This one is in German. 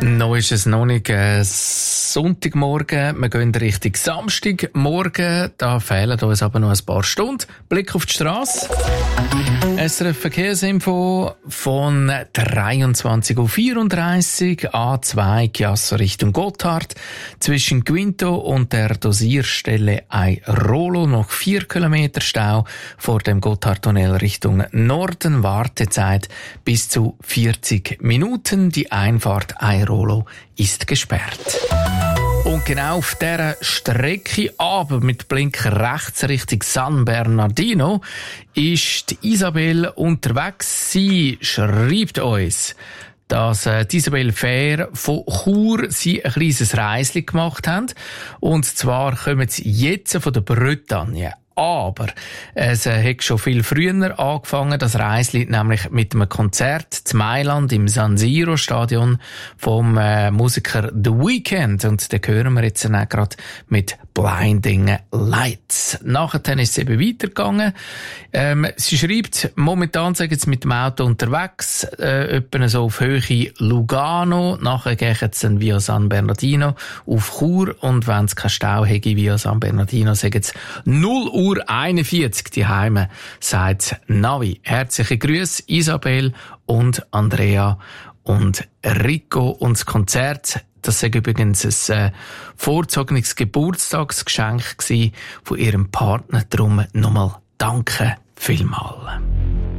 Noch ist es noch nicht Sonntagmorgen. Wir gehen Richtung Samstagmorgen. Da fehlen uns aber noch ein paar Stunden. Blick auf die Strasse. SRF Verkehrsinfo von 23.34 Uhr A2 Chiasso Richtung Gotthard. Zwischen Quinto und der Dosierstelle Airolo noch 4 Kilometer Stau. Vor dem Gotthardtunnel Richtung Norden Wartezeit bis zu 40 Minuten. Die Einfahrt Airolo ist gesperrt. Und genau auf dieser Strecke, aber mit Blinker rechts Richtung San Bernardino, ist die Isabel unterwegs. Sie schreibt uns, dass die Isabel Fair von Chur sie ein kleines Reisli gemacht haben. Und zwar kommen sie jetzt von der Bretagne. Aber es hat schon viel früher angefangen, das Reisli, nämlich mit einem Konzert in Mailand im San Siro Stadion vom Musiker The Weeknd. Und den hören wir jetzt auch gerade mit Blinding Lights. Nachher ist es eben weitergegangen. Sie schreibt, momentan sagen sie mit dem Auto unterwegs, etwa so auf Höhe Lugano. Nachher gehen sie dann via San Bernardino auf Chur. Und wenn es keinen Stau hätte via San Bernardino, sagen sie 0:41 die Heime, sagt Navi. Herzliche Grüße, Isabel und Andrea und Rico. Und das Konzert, das war übrigens ein vorgezogenes Geburtstagsgeschenk von ihrem Partner. Darum nochmal danke vielmals.